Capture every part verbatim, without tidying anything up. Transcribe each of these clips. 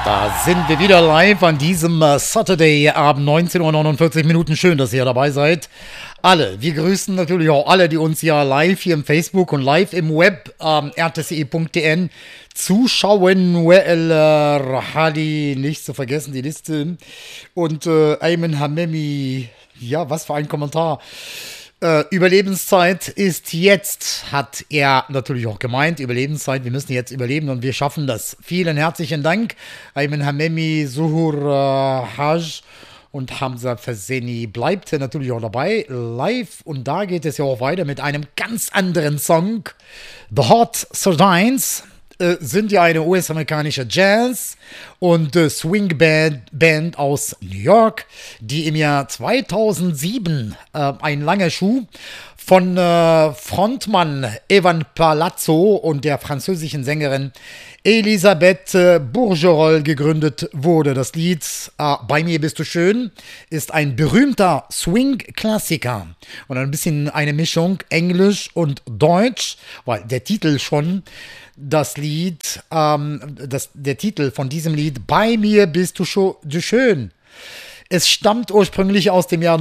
Da sind wir wieder live an diesem äh, Saturday-Abend, neunzehn Uhr neunundvierzig Minuten. Schön, dass ihr dabei seid. Alle, wir grüßen natürlich auch alle, die uns ja live hier im Facebook und live im Web ähm, r t c e punkt d n zuschauen. Well, äh, Rahali, nicht zu vergessen, die Liste. Und äh, Ayman Hamemi, ja, was für ein Kommentar. Äh, Überlebenszeit ist jetzt, hat er natürlich auch gemeint. Überlebenszeit, wir müssen jetzt überleben und wir schaffen das. Vielen herzlichen Dank. Ayman Hamemi, Zuhur äh, Haj und Hamza Fazeni bleibt natürlich auch dabei, live. Und da geht es ja auch weiter mit einem ganz anderen Song. The Hot Sardines äh, sind ja eine U S-amerikanische Jazz- und äh, Swing-Band Band aus New York, die im Jahr zweitausendsieben äh, ein langer Schuh von äh, Frontmann Evan Palazzo und der französischen Sängerin Elisabeth äh, Bourgerol gegründet wurde. Das Lied äh, Bei mir bist du schön ist ein berühmter Swing-Klassiker und ein bisschen eine Mischung Englisch und Deutsch, weil der Titel schon das Lied, ähm, das, der Titel von diesem Lied Bei mir bist du, scho- du schön. Es stammt ursprünglich aus dem Jahr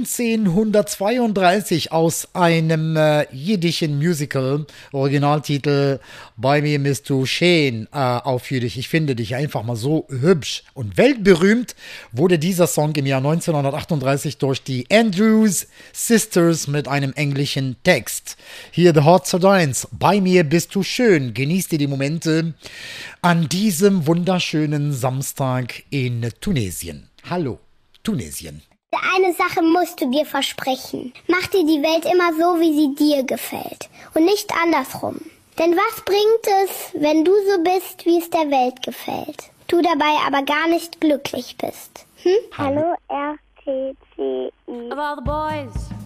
neunzehnhundertzweiunddreißig aus einem äh, jiddischen Musical, Originaltitel Bei mir bist du schön äh, auf Jiddisch. Ich finde dich einfach mal so hübsch. Und weltberühmt wurde dieser Song im Jahr neunzehnhundertachtunddreißig durch die Andrews Sisters mit einem englischen Text. Hier The Hot Sardines, Bei mir bist du schön. Genießt ihr die Momente an diesem wunderschönen Samstag in Tunesien. Hallo. Tunesien. Eine Sache musst du dir versprechen. Mach dir die Welt immer so, wie sie dir gefällt. Und nicht andersrum. Denn was bringt es, wenn du so bist, wie es der Welt gefällt? Du dabei aber gar nicht glücklich bist. Hm? Hallo R T C I. Of all the boys